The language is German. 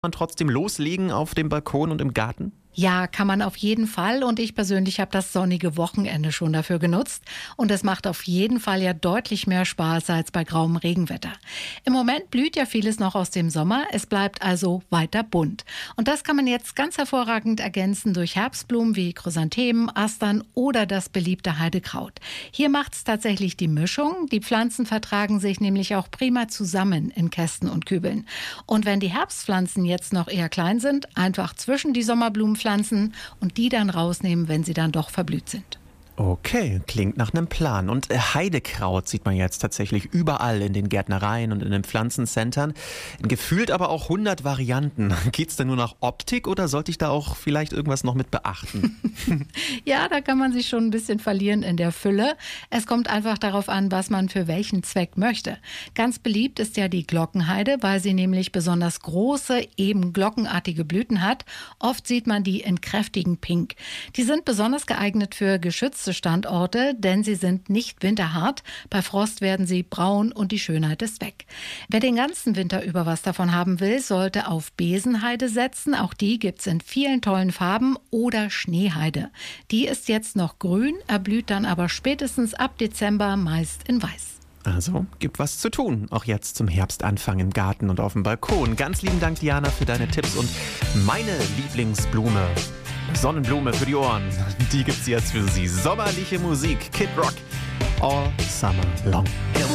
Man trotzdem loslegen auf dem Balkon und im Garten? Ja, kann man auf jeden Fall. Und ich persönlich habe das sonnige Wochenende schon dafür genutzt. Und es macht auf jeden Fall ja deutlich mehr Spaß als bei grauem Regenwetter. Im Moment blüht ja vieles noch aus dem Sommer. Es bleibt also weiter bunt. Und das kann man jetzt ganz hervorragend ergänzen durch Herbstblumen wie Chrysanthemen, Astern oder das beliebte Heidekraut. Hier macht es tatsächlich die Mischung. Die Pflanzen vertragen sich nämlich auch prima zusammen in Kästen und Kübeln. Und wenn die Herbstpflanzen jetzt noch eher klein sind, einfach zwischen die Sommerblumen pflanzen und die dann rausnehmen, wenn sie dann doch verblüht sind. Okay, klingt nach einem Plan. Und Heidekraut sieht man jetzt tatsächlich überall in den Gärtnereien und in den Pflanzencentern. Gefühlt aber auch 100 Varianten. Geht's denn nur nach Optik oder sollte ich da auch vielleicht irgendwas noch mit beachten? Ja, da kann man sich schon ein bisschen verlieren in der Fülle. Es kommt einfach darauf an, was man für welchen Zweck möchte. Ganz beliebt ist ja die Glockenheide, weil sie nämlich besonders große, eben glockenartige Blüten hat. Oft sieht man die in kräftigem Pink. Die sind besonders geeignet für geschützte Standorte, denn sie sind nicht winterhart. Bei Frost werden sie braun und die Schönheit ist weg. Wer den ganzen Winter über was davon haben will, sollte auf Besenheide setzen. Auch die gibt's in vielen tollen Farben oder Schneeheide. Die ist jetzt noch grün, erblüht dann aber spätestens ab Dezember meist in weiß. Also, gibt was zu tun. Auch jetzt zum Herbstanfang im Garten und auf dem Balkon. Ganz lieben Dank, Diana, für deine Tipps und meine Lieblingsblume. Sonnenblume für die Ohren. Die gibt's jetzt für Sie. Sommerliche Musik. Kid Rock. All summer long.